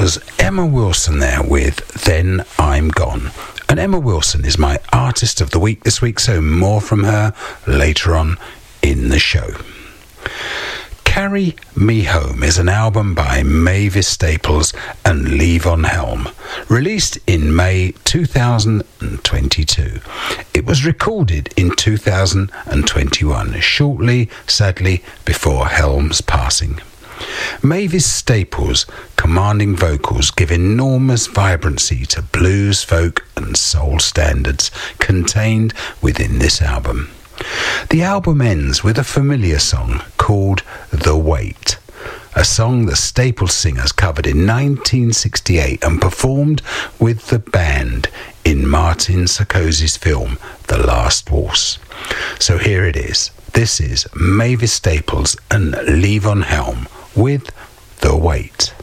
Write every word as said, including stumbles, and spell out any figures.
was Emma Wilson there with Then I'm Gone. And Emma Wilson is my artist of the week this week, so more from her later on in the show. Carry Me Home is an album by Mavis Staples and Levon Helm, released in May two thousand twenty-two. It was recorded in two thousand twenty-one, shortly, sadly, before Helm's passing. Mavis Staples' commanding vocals give enormous vibrancy to blues, folk and soul standards contained within this album. The album ends with a familiar song called The Wait, a song the Staples singers covered in nineteen sixty-eight and performed with the band in Martin Scorsese's film The Last Waltz. So here it is. This is Mavis Staples and Levon Helm with The Wait.